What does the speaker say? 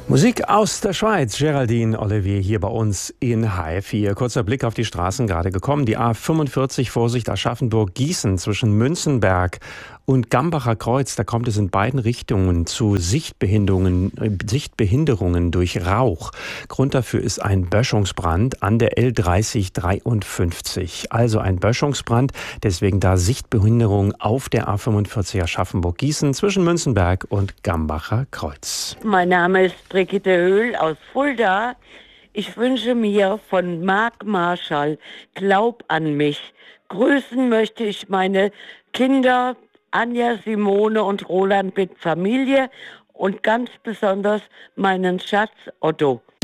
Musik aus der Schweiz. Geraldine Olivier hier bei uns in HR4. Kurzer Blick auf die Straßen gerade gekommen. Die A45 Vorsicht Aschaffenburg-Gießen zwischen Münzenberg und Gambacher Kreuz. Da kommt es in beiden Richtungen zu Sichtbehinderungen durch Rauch. Grund dafür ist ein Böschungsbrand an der L3053. Also ein Böschungsbrand. Deswegen da Sichtbehinderung auf der A45 Aschaffenburg-Gießen zwischen Münzenberg und Gambacher Kreuz. Mein Name ist Brigitte Höhl aus Fulda. Ich wünsche mir von Marc Marschall Glaub an mich. Grüßen möchte ich meine Kinder Anja, Simone und Roland mit Familie und ganz besonders meinen Schatz Otto.